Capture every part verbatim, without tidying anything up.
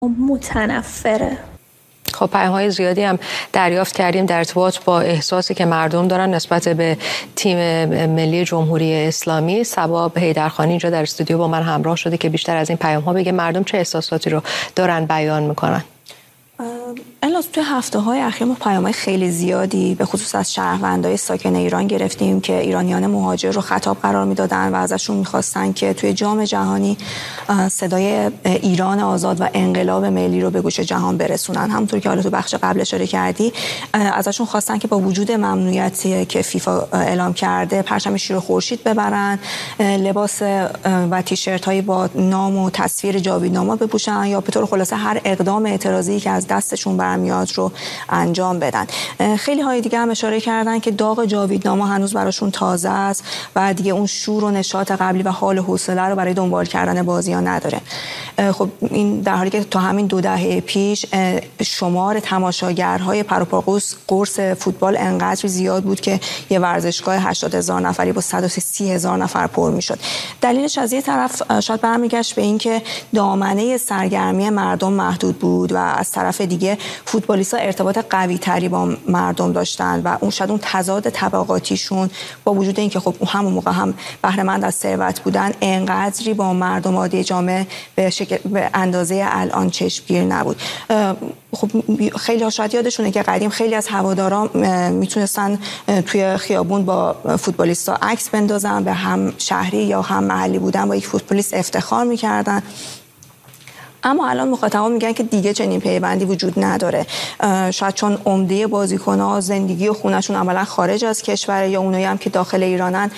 متنفره. خب پیام‌های زیادی هم دریافت کردیم در ارتباط با احساسی که مردم دارن نسبت به تیم ملی جمهوری اسلامی. صبا حیدرخانی اینجا در استودیو با من همراه شده که بیشتر از این پیام‌ها بگه مردم چه احساساتی رو دارن بیان میکنن. الان توی هفته‌های اخیر ما پیام‌های خیلی زیادی به خصوص از شهروندای ساکن ایران گرفتیم که ایرانیان مهاجر رو خطاب قرار میدادن و ازشون میخواستن که توی جام جهانی صدای ایران آزاد و انقلاب ملی رو به گوش جهان برسونن. همونطور که حالا تو بخش قبل اشاره کردی، ازشون خواستن که با وجود ممنوعیتی که فیفا اعلام کرده پرچم شیر و خورشید ببرن، لباس و تیشرت‌های با نام و تصویر جاویدنامه بپوشن یا به طور خلاصه هر اقدام اعتراضی که از دستشون برمیاد رو انجام بدن. خیلی های دیگه هم اشاره کردن که داغ جاویدنامه هنوز براشون تازه است و دیگه اون شور و نشاط قبلی و حال و حوصله رو برای دنبال کردن بازی‌ها نداره. خب این در حالی که تا همین دو دهه پیش شمار تماشاگرهای پروپاگوس قرص فوتبال انقدر زیاد بود که یه ورزشگاه هشتاد هزار نفری با صد و سی هزار نفر پر میشد. دلیلش از یه طرف شاید برمیگشت به اینکه دامنه سرگرمی مردم محدود بود و از طرف دیگه فوتبالیست‌ها ارتباط قوی تری با مردم داشتن و اون شاید اون تضاد طبقاتیشون با وجود اینکه خب همون موقع هم بهره مند از ثروت بودن انقدری با مردم عادی جامعه به شکل به اندازه الان چشمگیر نبود. خب خیلی ها شاید یادشونه که قدیم خیلی از هوادارا میتونستن توی خیابون با فوتبالیستا عکس بندازن، به هم شهری یا هم محلی بودن با یک فوتبالیست افتخار میکردن. اما الان مخاطبان میگن که دیگه چنین پیوندی وجود نداره، شاید چون عمده بازیکن‌ها زندگی و خونه‌شون عملا خارج از کشور یا اونایی هم که داخل ایرانن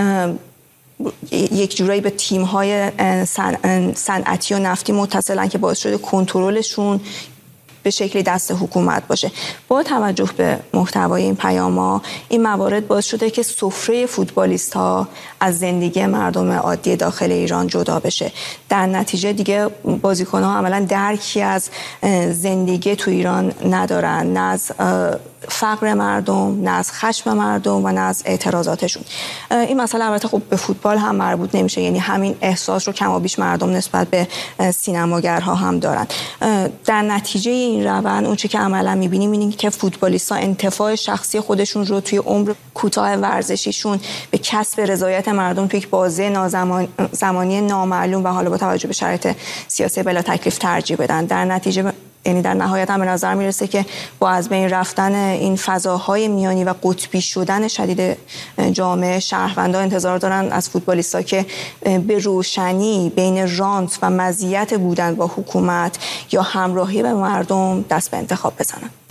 یک جورایی به تیم‌های صنعتی و نفتی متصلن که باعث شده کنترلشون به شکلی دست حکومت باشه. با توجه به محتوای این پیام‌ها این موارد باعث شده که سفره فوتبالیست‌ها از زندگی مردم عادی داخل ایران جدا بشه. در نتیجه دیگه بازیکن‌ها عملاً درکی از زندگی تو ایران ندارن، نه از فقر مردم، نه از خشم مردم و نه از اعتراضاتشون. این مسئله البته خب به فوتبال هم مربوط نمیشه، یعنی همین احساس رو کم و بیش مردم نسبت به سینماگرها هم دارن. در نتیجه این روند اون چیزی که عملا می‌بینیم اینه که فوتبالیست‌ها انتفاع شخصی خودشون رو توی عمر کوتاه ورزشیشون به کسب رضایت مردم توی یک بازه نازمان زمانی نامعلوم و حالا با توجه به شرایط سیاسی بلا تکلیف ترجیح بدن. در نتیجه یعنی در نهایت هم به نظر میرسه که با از بین رفتن این فضاهای میانی و قطبی شدن شدید جامعه، شهروندان انتظار دارن از فوتبالیست‌ها که به روشنی بین رانت و مزیت بودن با حکومت یا همراهی به مردم دست به انتخاب بزنن.